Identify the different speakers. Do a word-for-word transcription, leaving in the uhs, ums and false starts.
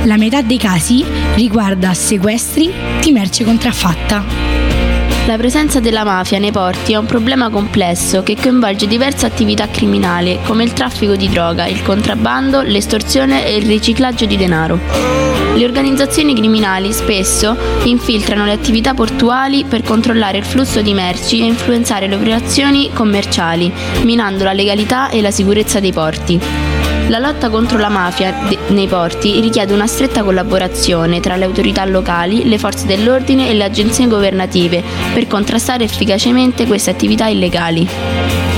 Speaker 1: La metà dei casi riguarda sequestri di merce contraffatta.
Speaker 2: La presenza della mafia nei porti è un problema complesso che coinvolge diverse attività criminali come il traffico di droga, il contrabbando, l'estorsione e il riciclaggio di denaro. Le organizzazioni criminali spesso infiltrano le attività portuali per controllare il flusso di merci e influenzare le operazioni commerciali, minando la legalità e la sicurezza dei porti. La lotta contro la mafia de- nei porti richiede una stretta collaborazione tra le autorità locali, le forze dell'ordine e le agenzie governative per contrastare efficacemente queste attività illegali.